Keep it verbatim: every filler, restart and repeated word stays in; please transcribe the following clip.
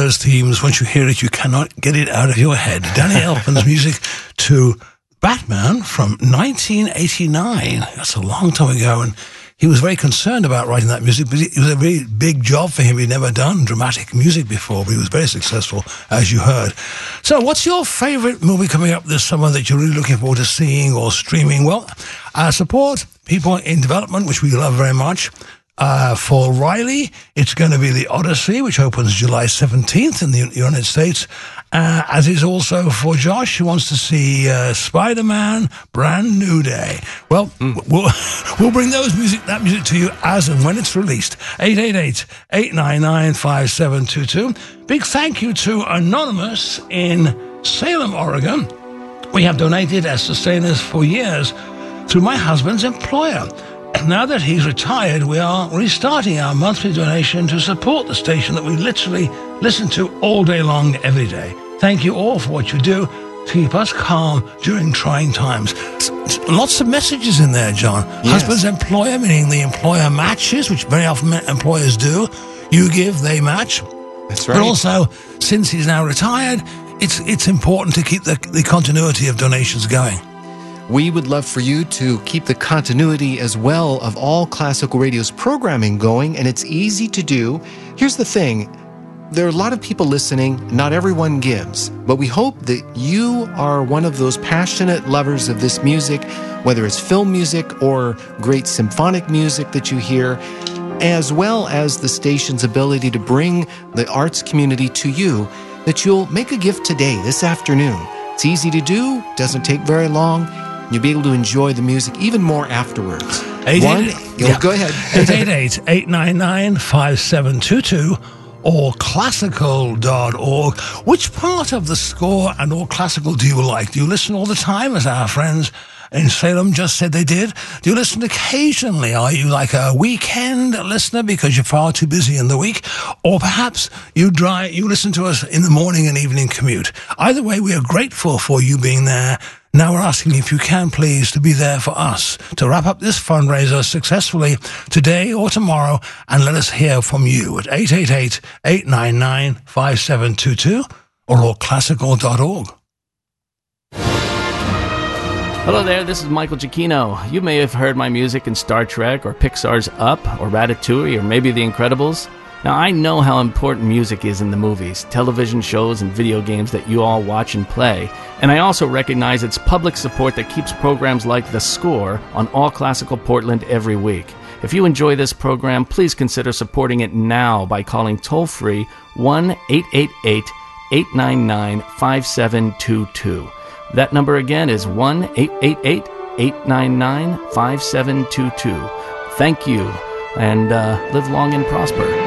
those themes. Once you hear it, you cannot get it out of your head. Danny Elfman's music to Batman from nineteen eighty-nine. That's a long time ago, and he was very concerned about writing that music, but it was a very big job for him. He'd never done dramatic music before, but he was very successful, as you heard. So what's your favorite movie coming up this summer that you're really looking forward to seeing or streaming? Well, uh, support people in development, which we love very much. Uh, for Riley, it's going to be The Odyssey, which opens July seventeenth in the United States, uh, as is also for Josh, who wants to see uh, Spider-Man Brand New Day. Well, mm. we'll we'll bring those music that music to you as and when it's released. eight eight eight, eight nine nine, five seven two two. Big thank you to Anonymous in Salem, Oregon. We have donated as sustainers for years through my husband's employer. Now that he's retired, we are restarting our monthly donation to support the station that we literally listen to all day long, every day. Thank you all for what you do to keep us calm during trying times. Lots of messages in there, John. Yes. Husband's employer, meaning the employer matches, which very often employers do. You give, they match. That's right. But also, since he's now retired, it's it's important to keep the, the continuity of donations going. We would love for you to keep the continuity as well of all Classical Radio's programming going, and it's easy to do. Here's the thing. There are a lot of people listening. Not everyone gives, but we hope that you are one of those passionate lovers of this music, whether it's film music or great symphonic music that you hear, as well as the station's ability to bring the arts community to you, that you'll make a gift today, this afternoon. It's easy to do, doesn't take very long. You'll be able to enjoy the music even more afterwards. eight eight eight, One, yeah. Go ahead. eight eight eight, eight nine nine, five seven two two or classical dot org. Which part of the score and All Classical do you like? Do you listen all the time, as our friends in Salem just said they did? Do you listen occasionally? Are you like a weekend listener because you're far too busy in the week? Or perhaps you drive, you listen to us in the morning and evening commute. Either way, we are grateful for you being there. Now we're asking if you can please to be there for us to wrap up this fundraiser successfully today or tomorrow, and let us hear from you at eight eight eight, eight nine nine, five seven two two or all classical dot org. Hello there, this is Michael Giacchino. You may have heard my music in Star Trek or Pixar's Up or Ratatouille or maybe The Incredibles. Now, I know how important music is in the movies, television shows, and video games that you all watch and play, and I also recognize it's public support that keeps programs like The Score on All Classical Portland every week. If you enjoy this program, please consider supporting it now by calling toll-free one eight eight eight, eight nine nine, five seven two two. That number again is one eight eight eight, eight nine nine, five seven two two. Thank you, and uh, live long and prosper.